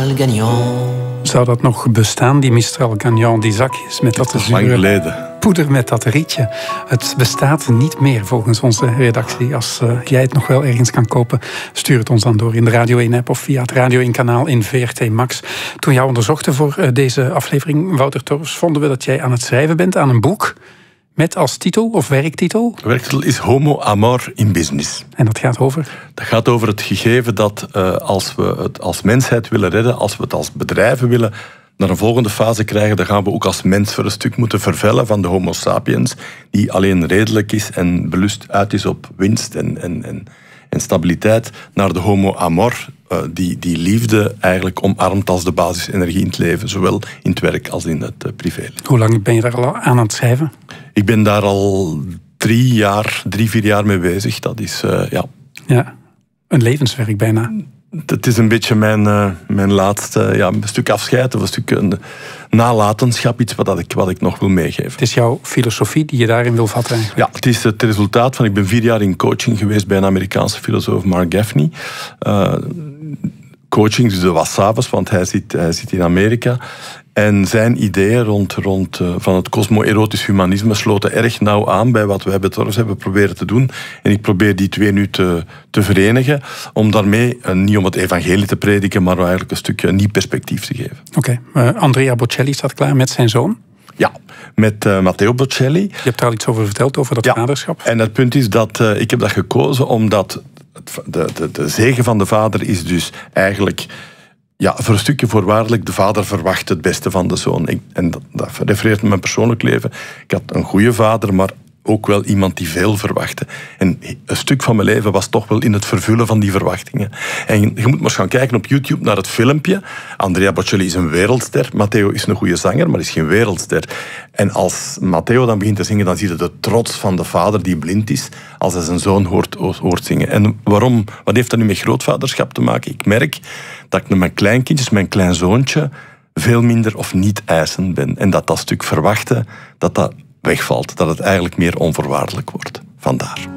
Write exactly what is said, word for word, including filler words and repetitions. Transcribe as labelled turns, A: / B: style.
A: Mistral Gagnon.
B: Zou dat nog bestaan, die Mistral Gagnon, die zakjes met dat,
C: dat lang geleden.
B: Poeder met dat rietje? Het bestaat niet meer volgens onze redactie. Als uh, jij het nog wel ergens kan kopen, stuur het ons dan door in de Radio één-app of via het Radio één-kanaal in V R T Max. Toen jou onderzochten voor uh, deze aflevering, Wouter Torfs, vonden we dat jij aan het schrijven bent aan een boek met als titel of werktitel?
C: De werktitel is Homo Amor in Business.
B: En dat gaat over?
C: Dat gaat over het gegeven dat uh, als we het als mensheid willen redden, als we het als bedrijven willen naar een volgende fase krijgen, dan gaan we ook als mens voor een stuk moeten vervellen van de Homo sapiens, die alleen redelijk is en belust uit is op winst en, en, en, en stabiliteit, naar de Homo Amor, uh, die, die liefde eigenlijk omarmt als de basisenergie in het leven, zowel in het werk als in het uh, privéleven.
B: Hoe lang ben je daar al aan aan het schrijven?
C: Ik ben daar al drie jaar, drie, vier jaar mee bezig. Dat is, uh, ja...
B: Ja, een levenswerk bijna.
C: Het is een beetje mijn, uh, mijn laatste ja, een stuk afscheid, of een stuk een nalatenschap, iets wat, ik, wat ik nog wil meegeven.
B: Het is jouw filosofie die je daarin wil vatten eigenlijk?
C: Ja, het is het resultaat van... Ik ben vier jaar in coaching geweest bij een Amerikaanse filosoof, Mark Gaffney. Uh, coaching, dus dat was 's avonds, want hij zit, hij zit in Amerika. En zijn ideeën rond, rond uh, van het cosmo-erotisch humanisme sloten erg nauw aan bij wat wij bij Torfs hebben proberen te doen. En ik probeer die twee nu te, te verenigen, om daarmee, uh, niet om het evangelie te prediken, maar eigenlijk een stukje een nieuw perspectief te geven.
B: Oké, okay. uh, Andrea Bocelli staat klaar met zijn zoon?
C: Ja, met uh, Matteo Bocelli.
B: Je hebt daar al iets over verteld, over dat
C: ja.
B: vaderschap.
C: En het punt is dat uh, ik heb dat gekozen omdat het, de, de, de zegen van de vader is dus eigenlijk... Ja, voor een stukje voorwaardelijk, de vader verwacht het beste van de zoon. Ik, en dat, dat refereert naar mijn persoonlijk leven. Ik had een goede vader, maar ook wel iemand die veel verwachtte. En een stuk van mijn leven was toch wel in het vervullen van die verwachtingen. En je moet maar eens gaan kijken op YouTube naar het filmpje. Andrea Bocelli is een wereldster. Matteo is een goede zanger, maar is geen wereldster. En als Matteo dan begint te zingen, dan zie je de trots van de vader die blind is, als hij zijn zoon hoort, hoort zingen. En waarom? Wat heeft dat nu met grootvaderschap te maken? Ik merk dat ik met mijn kleinkindjes, mijn kleinzoontje, veel minder of niet eisend ben. En dat dat stuk verwachten, dat dat wegvalt. Dat het eigenlijk meer onvoorwaardelijk wordt. Vandaar.